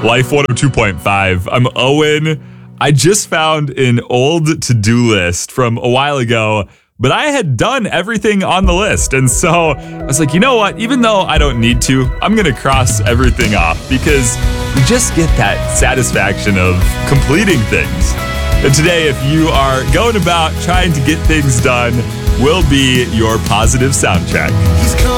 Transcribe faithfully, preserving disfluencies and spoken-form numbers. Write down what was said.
Life one oh two point five. I'm Owen. I just found an old to-do list from a while ago, but I had done everything on the list. And so I was like, you know what? Even though I don't need to, I'm going to cross everything off because you just get that satisfaction of completing things. And today, if you are going about trying to get things done, will be your positive soundtrack.